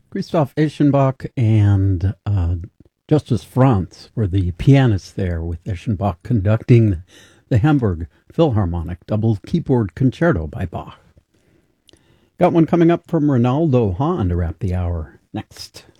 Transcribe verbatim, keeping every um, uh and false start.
Christoph Eschenbach and uh, Justus Franz were the pianists there, with Eschenbach conducting the Hamburg Philharmonic Double Keyboard Concerto by Bach. Got one coming up from Ronaldo Hahn to wrap the hour next.